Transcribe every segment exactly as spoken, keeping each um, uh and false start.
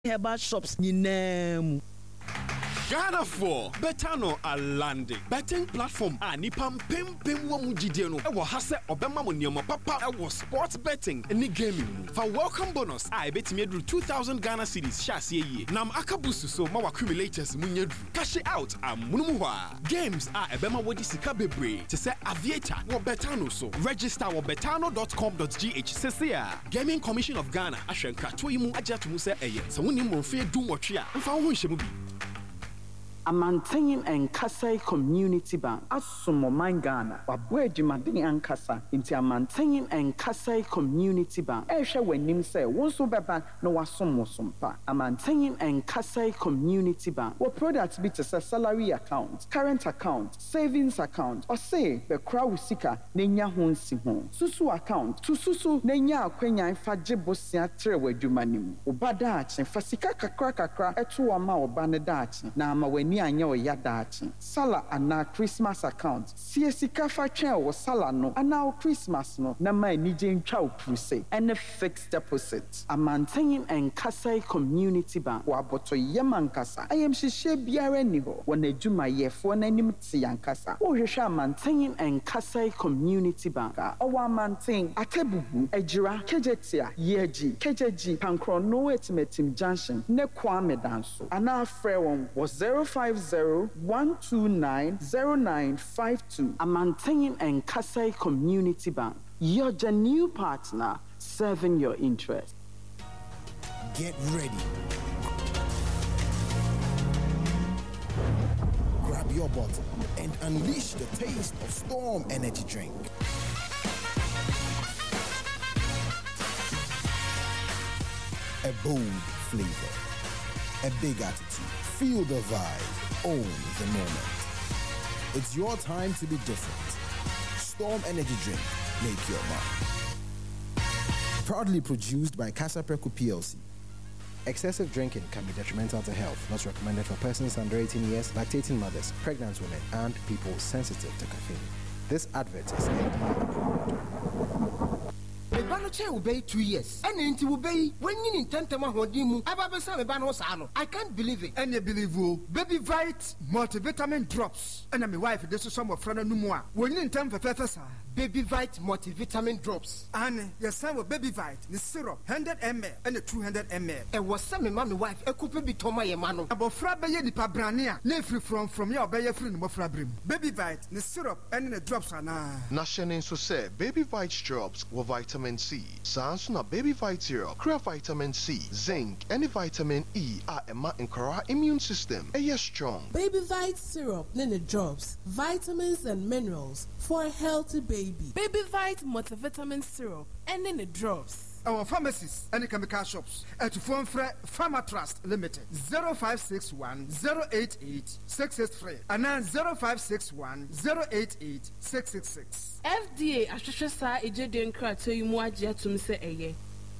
herbal shops nyinaa Ghana for Betano are landing. Betting platform a nipam pim pim wa mujidie no. Ewo ha se obema mo niema papa ewo sports betting ni gaming. For welcome bonus I betimi edru two thousand Ghana cedis shase ye. Nam akabusu so ma accumulators munyedru. Cash out amunumu hwa. Games a ebema wodi sika bebre. Te se Aviator wo Betano so. Register wo betano dot com dot g h sesia. Gaming Commission of Ghana ahwenka to yimu agya to mu se eye. Se woni mrofie dum wotwe a mfa wo nhye mu bi. Amantenyin and Kasai Community Bank Asumo Mangana Wabwe Jimadini and Kasa into Amantenyin and Kasai Community Bank Esha when nim say wonso beba no wasomo sompa Amantenyin and Kasai Community Bank what products be to say salary account current account savings account or say the crowd sika nenya honsi ho susu account to susu nenya akwenya fa jebosia trewe dwumanim obada ache fasika kakra kakra eto ama obane dachi na ama ni anya o yadachi sala ana Christmas account siesika fa twen o sala no ana Christmas no na ma ni je ntwa opuse and fixed deposit Amantenyin and Kasai Community Bank wa boto yemankasa ayem hihye biara ni ho wona adwuma yefo na nim ti yankasa wo hwehwe Amantenyin and Kasai Community Bank o wa Amanten Atebubu Ejira Kejetia Yeji Kejeji Pankrono Etimetim Junction ne Kwame Danso ana frɛ won was zero five zero one two nine zero nine five two Amantenyin and Kasai Community Bank. You're the new partner serving your interest. Get ready. Grab your bottle and unleash the taste of Storm Energy Drink. A bold flavor, a big attitude. Feel the vibe, own the moment. It's your time to be different. Storm Energy Drink, make your mark. Proudly produced by Casa Preco P L C. Excessive drinking can be detrimental to health. Not recommended for persons under eighteen years, lactating mothers, pregnant women, and people sensitive to caffeine. This advert is N D A approved. Che obey two years. And into obey when you intend to mahodimu. I can't believe it. And you believe you Baby Vite multivitamin drops. And I'm my wife, this is some of friend no more. When you intend for professor. Baby Vite multivitamin drops. And your son with Baby Vite, the syrup, one hundred milliliters and the two hundred milliliters. And was some mommy wife, a couple be Toma Yamano. About Frabaye di Pabrania, free from from your Bayer friend Mofrabrim. Baby Vite, the syrup, and the drops are now. Nashanin so say Baby Vite drops with vitamin C. Sansuna Baby Vite syrup, crea vitamin C, zinc, and vitamin E are a ma incora immune system. A yes strong. Baby Vite syrup, nene drops, vitamins and minerals for a healthy baby. Baby Vite multivitamin syrup, and nene drops. Our pharmacies and chemical shops at Phone Pharma Trust Limited zero five six one zero eight eight six six three and then zero five six one zero eight eight six six six. F D A ahwehwɛ saa ejeden krato yi mu agye atum sɛ ɛyɛ.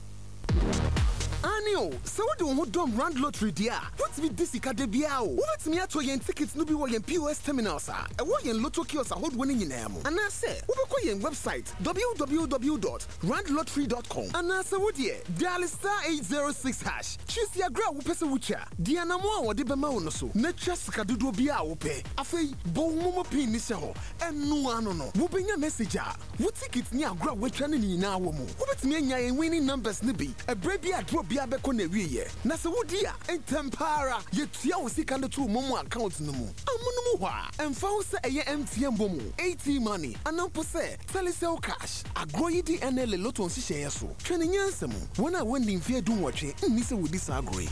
Anio, so what do you do Rand Lottery dia? What's with this ikade bia o? What's me ato yen tickets no bi wo yen P O S terminals a? E wo yen lotto kiosk hold winning nyina mu. Ana se, wo be ko yen website w w w dot rand lottery dot com. Ana se wo die, dial star eight zero six hash. Choose your gra wo pese wucha. Dia na mo a wo de be ma wo no so. Na twa sika dodo bia wo pe. Afei, bo mo pin ni se ho. Enu ano no. Wo benya message a. Wo ticket ni agra wo twa ne nyina wo mu. Wo betimi anya yen winning numbers ni bi. E bre bia drop bia be ko na wiye na se wodia entempara yetua wo sika ndo to momo account no mu amuno mu hwa emfa wo se eye M T N bomu eighty money anampo se telecel cash agroyi di N L lotto nsihye yeso twene nyansem wona woni mfie dun wotwe nni se wodi sa agroyi.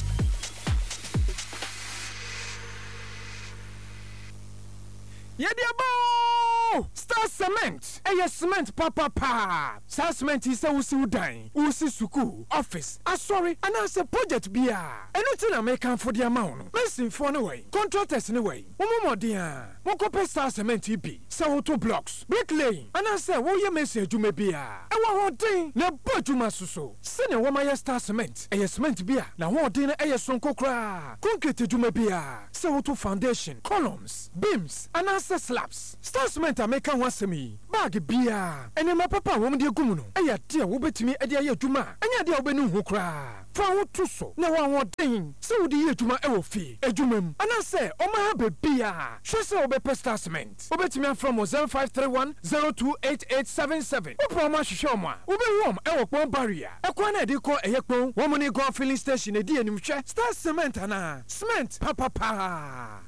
Yediabo Star Cement. Eye cement papa pa. Star Cement is a usi udan, usi suku, office. Ah sorry, announce a project bia. Eno ti na make am for the amount. Listen for no way. Contractors no way. Omo modia. Mo ko pe Star Cement bi. Se auto blocks, bricklaying. Announce wo ye message you me bia. E wo hoden na bojuma suso. Se ne wo ma ye Star Cement. Eye cement bia. Na hoden na eye sonko kra. Concrete juma bia. Se auto foundation, columns, beams, announce slabs. Star Cement make am asemi bag bia ene ma papa wo mde gumu no eya de wo betimi e de aye adwuma enya de wo benu hu kra fa wo to so na wa wo den se wo de ye adwuma e wo fi adwumam ana se o ma ha be bia hwe se wo be pesta cement wo betimi from zero five three one zero two eight eight seven seven wo pro ma hwehwe o ma wo be wom e wo pon barrier e kwa na de ko eye pon wo mo ni go filling station e di anim hwe Star Cement ana cement papa pa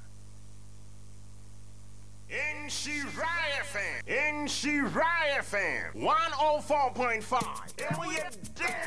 In Shirai F M, in Shirai F M, one oh four point five. And we are dead.